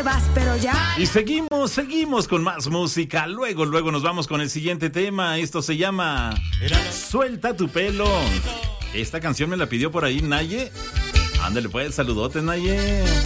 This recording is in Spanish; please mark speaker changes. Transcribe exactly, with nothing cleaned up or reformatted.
Speaker 1: vas, pero ya.
Speaker 2: Y seguimos, seguimos con más música. Luego, luego nos vamos con el siguiente tema. Esto se llama Suelta tu pelo. Esta canción me la pidió por ahí Naye. Ándale pues, saludotes, Naye.